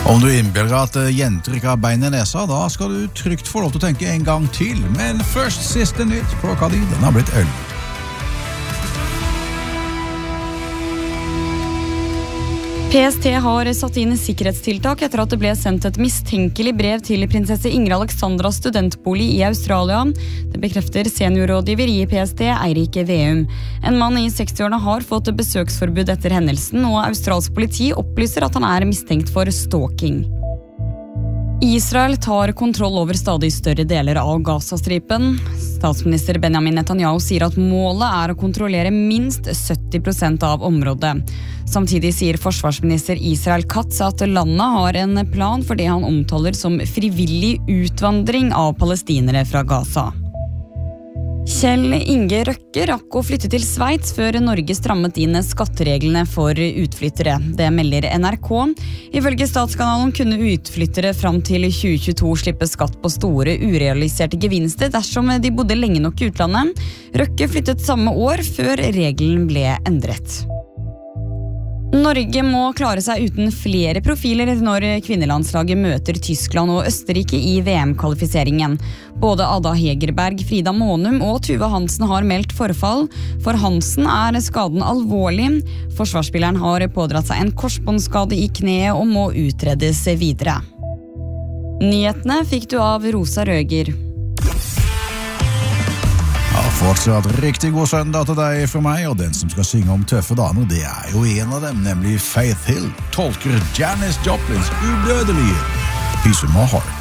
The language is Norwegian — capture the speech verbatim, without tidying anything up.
Om du innbiller at jenter ikke har bein i nesa, da skal du trygt få lov til å tenke en gang til. Men først siste nytt, klokka di, den har blitt øl. P S T har satt inn sikkerhetstiltak etter at det ble sendt et mistenkelig brev til prinsesse Ingrid Alexandras studentbolig i Australia. Det bekrefter seniorrådgiver i P S T, Eirik Veum. En mann i sekstiårene har fått besøksforbud etter hendelsen, og australsk politi opplyser at han er mistenkt for stalking. Israel tar kontroll over stadig større deler av Gazastripen. Statsminister Benjamin Netanyahu sier at målet er å kontrollere minst sytti prosent av området. Samtidig sier forsvarsminister Israel Katz at landet har en plan for det han omtaler som frivillig utvandring av palestinere fra Gaza. Kjell Inge Røkke rakk å flytte til Sveits før Norge strammet inn skattereglene for utflyttere. Det melder N R K. Ifølge statskanalen kunne utflyttere fram til tjue tjueto slippe skatt på store urealiserte gevinster dersom de bodde lenge nok i utlandet. Røkke flyttet samme år før regelen ble endret. Norge må klare seg uten flere profiler når kvinnelandslaget møter Tyskland og Østerrike i V M-kvalifiseringen. Både Ada Hegerberg, Frida Månum og Tuva Hansen har meldt forfall. For Hansen er skaden alvorlig. Forsvarsspilleren har pådratt seg en korsbåndskade i kneet og må utredes videre. Nyhetene fikk du av Rosa Røger. Fortsatt riktig god søndag til deg for meg, og den som skal synge om tøffe damer, det er jo en av dem, nemlig Faith Hill, tolker Janis Joplins udødelige Piece of My Heart.